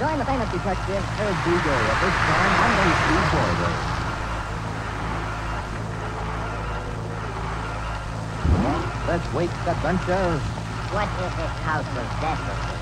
I'm the famous detective, Ed Beagle. At this time, I'm going to see forward. This week's adventure. What is this house of death?